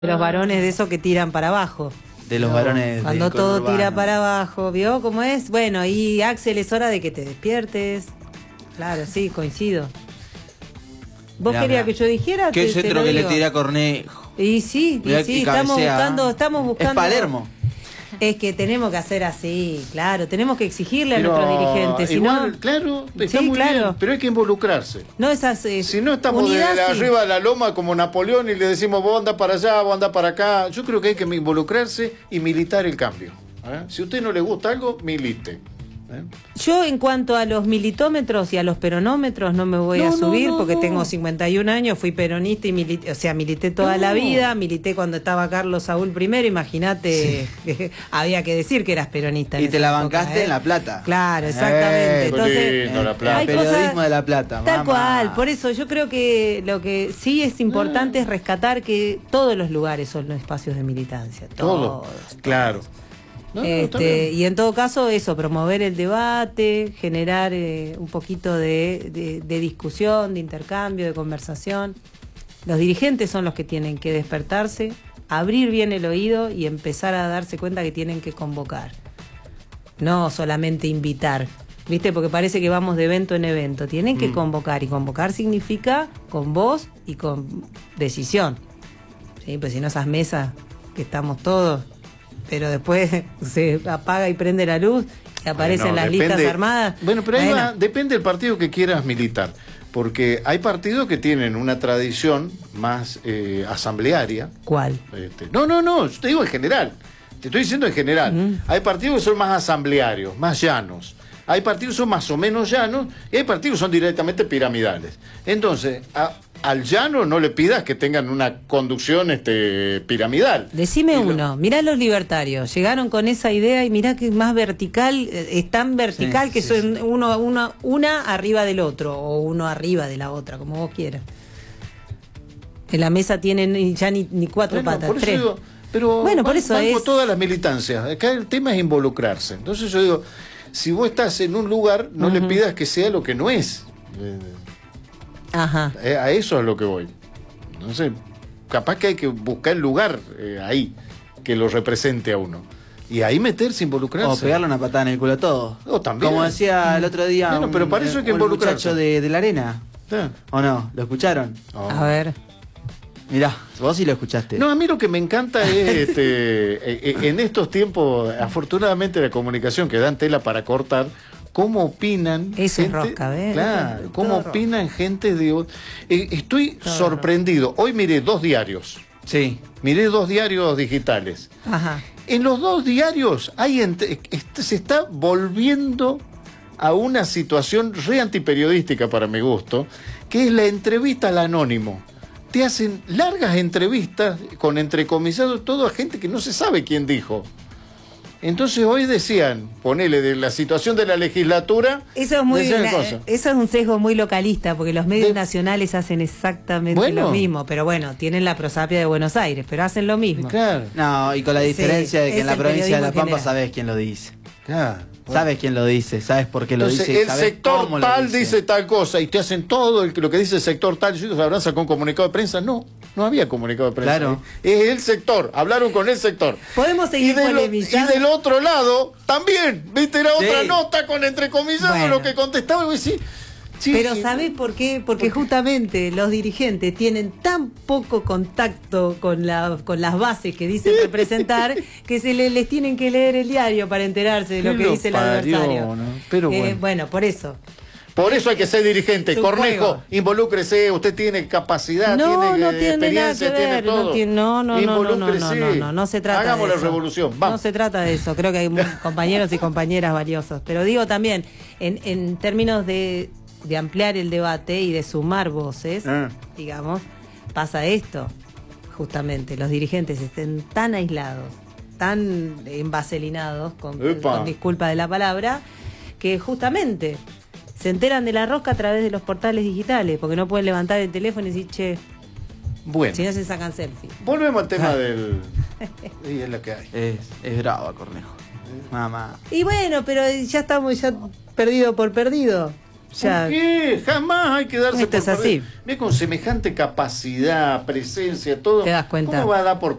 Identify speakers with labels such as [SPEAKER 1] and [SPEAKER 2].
[SPEAKER 1] Los varones de esos que tiran para abajo.
[SPEAKER 2] De los varones.
[SPEAKER 1] Cuando todo tira para abajo, ¿vio cómo es? Bueno, y Axel, es hora de que te despiertes. Claro, sí, coincido. ¿Vos querías que yo dijera?
[SPEAKER 2] ¿Qué centro que le tira a Cornejo?
[SPEAKER 1] Y sí, estamos buscando.
[SPEAKER 2] Es Palermo.
[SPEAKER 1] Es que tenemos que hacer así, claro, tenemos que exigirle a nuestros dirigentes.
[SPEAKER 3] Igual, claro, está muy bien, pero hay que involucrarse.
[SPEAKER 1] No esas,
[SPEAKER 3] si no estamos de arriba de la loma como Napoleón y le decimos vos andá para allá, vos andá para acá. Yo creo que hay que involucrarse y militar el cambio. Si a usted no le gusta algo, milite.
[SPEAKER 1] Yo en cuanto a los militómetros y a los peronómetros no me voy a subir porque tengo 51 años, fui peronista y milité toda la vida, milité cuando estaba Carlos Saúl primero, imagínate, había que decir que eras peronista.
[SPEAKER 2] Y te la bancaste en La Plata.
[SPEAKER 1] Claro, exactamente. Entonces,
[SPEAKER 3] La Plata.
[SPEAKER 1] hay
[SPEAKER 2] periodismo
[SPEAKER 1] cosas,
[SPEAKER 2] de La Plata.
[SPEAKER 1] Tal cual, por eso yo creo que lo que sí es importante es rescatar que todos los lugares son los espacios de militancia. Todos.
[SPEAKER 3] Claro.
[SPEAKER 1] Y en todo caso eso, promover el debate, generar un poquito de discusión, de intercambio, de conversación. Los dirigentes son los que tienen que despertarse, abrir bien el oído y empezar a darse cuenta que tienen que convocar, no solamente invitar, ¿viste? Porque parece que vamos de evento en evento. Tienen que convocar, y convocar significa con voz y con decisión, ¿sí? Pues si no, esas mesas que estamos todos, pero después se apaga y prende la luz y aparecen las listas armadas.
[SPEAKER 3] Bueno, pero ahí depende del partido que quieras militar, porque hay partidos que tienen una tradición más asamblearia.
[SPEAKER 1] ¿Cuál?
[SPEAKER 3] No, yo te digo en general, te estoy diciendo en general. Hay partidos que son más asamblearios, más llanos. Hay partidos que son más o menos llanos y hay partidos que son directamente piramidales. Entonces, al llano no le pidas que tengan una conducción piramidal.
[SPEAKER 1] Decime uno, mirá los libertarios, llegaron con esa idea y mirá que es más vertical, es tan vertical que son una arriba del otro o uno arriba de la otra, como vos quieras. En la mesa tienen ya ni cuatro patas,
[SPEAKER 3] por eso
[SPEAKER 1] tres.
[SPEAKER 3] digo, pero
[SPEAKER 1] bueno, por eso es
[SPEAKER 3] todas las militancias. Acá el tema es involucrarse. Entonces yo digo, si vos estás en un lugar, no le pidas que sea lo que no es.
[SPEAKER 1] Ajá.
[SPEAKER 3] A eso es lo que voy. No sé, capaz que hay que buscar el lugar ahí que lo represente a uno. Y ahí meterse, involucrarse.
[SPEAKER 2] O pegarle una patada en el culo a todos.
[SPEAKER 3] O también.
[SPEAKER 2] Como decía el otro día
[SPEAKER 3] pero para eso hay que involucrarse.
[SPEAKER 2] Muchacho de la arena. ¿O no? ¿Lo escucharon?
[SPEAKER 1] A ver.
[SPEAKER 2] Mirá, vos sí lo escuchaste.
[SPEAKER 3] No, a mí lo que me encanta es en estos tiempos, afortunadamente la comunicación que dan tela para cortar, cómo opinan
[SPEAKER 1] eso gente, es rosca, ¿ves?
[SPEAKER 3] Claro, cómo opinan gente de... estoy sorprendido. Hoy miré 2 diarios.
[SPEAKER 2] Sí.
[SPEAKER 3] Miré 2 diarios digitales.
[SPEAKER 1] Ajá.
[SPEAKER 3] En los 2 diarios se está volviendo a una situación re antiperiodística para mi gusto, que es la entrevista al anónimo. Te hacen largas entrevistas con entrecomisados, todo a gente que no se sabe quién dijo. Entonces hoy decían, ponele de la situación de la legislatura.
[SPEAKER 1] Eso es un sesgo muy localista, porque los medios nacionales hacen exactamente lo mismo, pero bueno, tienen la prosapia de Buenos Aires, pero hacen lo mismo.
[SPEAKER 3] Claro.
[SPEAKER 2] No, y con la diferencia de que en la provincia de La Pampa sabés quién lo dice.
[SPEAKER 3] Claro.
[SPEAKER 2] Sabes quién lo dice, sabes por qué lo dice.
[SPEAKER 3] El sector tal dice tal cosa y te hacen todo lo que dice el sector tal. ¿Habrán sacado un comunicado de prensa? No había comunicado de prensa.
[SPEAKER 2] Claro.
[SPEAKER 3] Es el sector, hablaron con el sector.
[SPEAKER 1] Podemos seguir polemizando.
[SPEAKER 3] Y del otro lado también, viste, era otra nota con entrecomillados lo que contestaba y vos decís,
[SPEAKER 1] pero ¿sabés por qué? Porque justamente los dirigentes tienen tan poco contacto con las bases que dicen representar que les tienen que leer el diario para enterarse de lo que dice el adversario.
[SPEAKER 3] ¿No? Pero
[SPEAKER 1] bueno, por eso.
[SPEAKER 3] Por eso hay que ser dirigente. Cornejo, involúcrese, usted tiene capacidad, tiene experiencia, tiene todo.
[SPEAKER 1] No se trata
[SPEAKER 3] Hagamos
[SPEAKER 1] de
[SPEAKER 3] la revolución, vamos.
[SPEAKER 1] No se trata de eso, creo que hay compañeros y compañeras valiosos. Pero digo también, en términos de ampliar el debate y de sumar voces, digamos, pasa esto, justamente, los dirigentes estén tan aislados, tan envaselinados, con disculpa de la palabra, que justamente se enteran de la rosca a través de los portales digitales, porque no pueden levantar el teléfono y decir, che, si no se sacan selfie.
[SPEAKER 3] Volvemos al tema del... Y es lo que hay.
[SPEAKER 2] Es brava, Cornejo. Mamá.
[SPEAKER 1] Y bueno, pero ya estamos perdido por perdido. ya...
[SPEAKER 3] ¿Por qué? Jamás hay que darse
[SPEAKER 1] Esto
[SPEAKER 3] por
[SPEAKER 1] es así.
[SPEAKER 3] Mira, con semejante capacidad, presencia, todo.
[SPEAKER 1] Te das cuenta.
[SPEAKER 3] ¿Cómo va a dar por